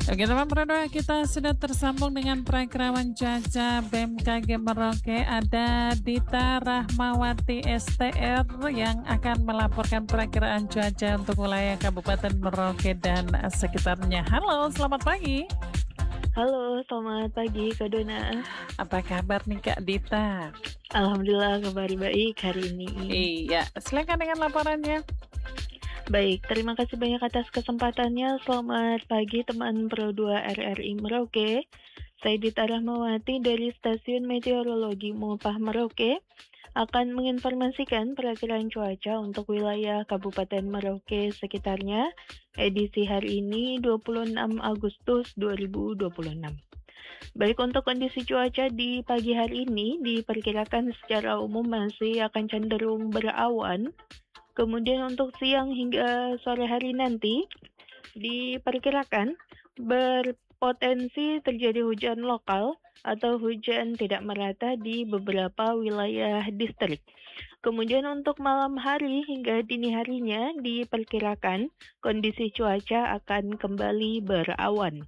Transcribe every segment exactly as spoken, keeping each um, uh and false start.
Oke teman Pradua, kita sudah tersambung dengan Prakirawan Cuaca B M K G Merauke. Ada Dita Rahmawati S T R yang akan melaporkan perakiraan cuaca untuk wilayah Kabupaten Merauke dan sekitarnya. Halo, selamat pagi. Halo, selamat pagi Kak Dona. Apa kabar nih Kak Dita? Alhamdulillah kabar baik hari ini. Iya, silakan dengan laporannya. Baik, terima kasih banyak atas kesempatannya. Selamat pagi teman Pro dua R R I Merauke. Saya Dita Rahmawati dari Stasiun Meteorologi Mopah Merauke akan menginformasikan perakiraan cuaca untuk wilayah Kabupaten Merauke sekitarnya edisi hari ini dua puluh enam Agustus dua ribu dua puluh enam. Baik, untuk kondisi cuaca di pagi hari ini diperkirakan secara umum masih akan cenderung berawan. Kemudian untuk siang hingga sore hari nanti diperkirakan berpotensi terjadi hujan lokal atau hujan tidak merata di beberapa wilayah distrik. Kemudian untuk malam hari hingga dini harinya diperkirakan kondisi cuaca akan kembali berawan.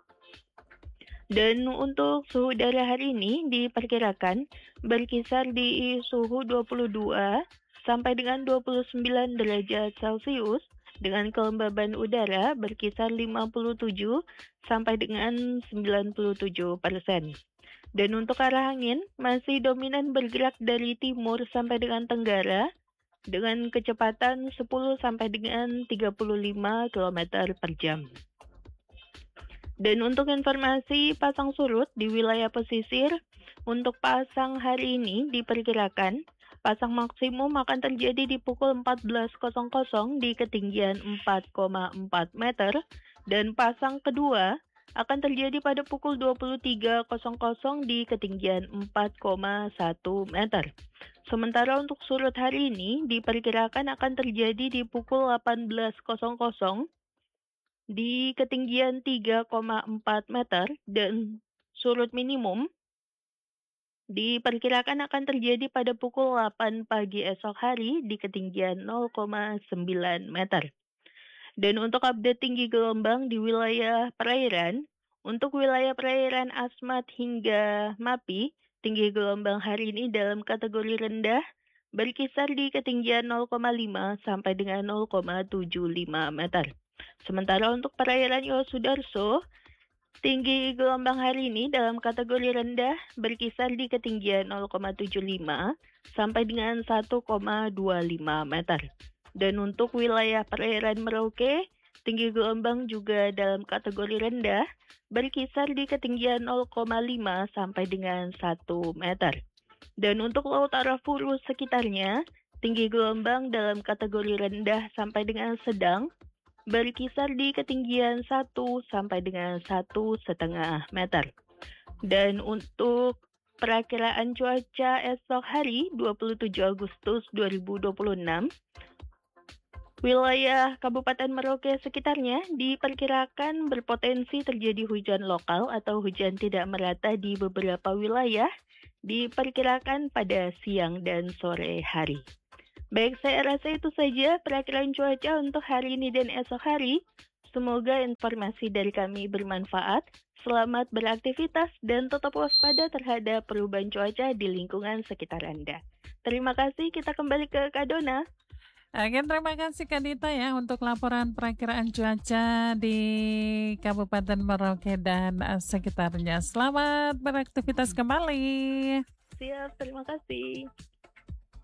Dan untuk suhu udara hari ini diperkirakan berkisar di suhu dua puluh dua sampai dengan dua puluh sembilan derajat Celcius dengan kelembaban udara berkisar lima puluh tujuh sampai dengan sembilan puluh tujuh persen. Dan untuk arah angin masih dominan bergerak dari timur sampai dengan tenggara dengan kecepatan sepuluh sampai dengan tiga puluh lima kilometer per jam. Dan untuk informasi pasang surut di wilayah pesisir, untuk pasang hari ini diperkirakan pasang maksimum akan terjadi di pukul empat belas di ketinggian empat koma empat meter dan pasang kedua akan terjadi pada pukul dua puluh tiga di ketinggian empat koma satu meter. Sementara untuk surut hari ini diperkirakan akan terjadi di pukul delapan belas di ketinggian tiga koma empat meter dan surut minimum diperkirakan akan terjadi pada pukul delapan pagi esok hari di ketinggian nol koma sembilan meter. Dan untuk update tinggi gelombang di wilayah perairan, untuk wilayah perairan Asmat hingga Mapi, tinggi gelombang hari ini dalam kategori rendah berkisar di ketinggian nol koma lima sampai dengan nol koma tujuh lima meter. Sementara untuk perairan Yosudarso, tinggi gelombang hari ini dalam kategori rendah berkisar di ketinggian nol koma tujuh lima sampai dengan satu koma dua lima meter. Dan untuk wilayah perairan Merauke, tinggi gelombang juga dalam kategori rendah berkisar di ketinggian nol koma lima sampai dengan satu meter. Dan untuk Laut Arafuru sekitarnya, tinggi gelombang dalam kategori rendah sampai dengan sedang berkisar di ketinggian satu sampai dengan satu setengah meter. Dan untuk perakiraan cuaca esok hari dua puluh tujuh Agustus dua ribu dua puluh enam, wilayah Kabupaten Merauke sekitarnya diperkirakan berpotensi terjadi hujan lokal atau hujan tidak merata di beberapa wilayah, diperkirakan pada siang dan sore hari. Baik, saya rasa itu saja perakiraan cuaca untuk hari ini dan esok hari. Semoga informasi dari kami bermanfaat. Selamat beraktivitas dan tetap waspada terhadap perubahan cuaca di lingkungan sekitar Anda. Terima kasih, kita kembali ke Kak Dona. Oke, terima kasih Kak Dita ya untuk laporan perakiraan cuaca di Kabupaten Merauke dan sekitarnya. Selamat beraktivitas kembali. Siap, terima kasih.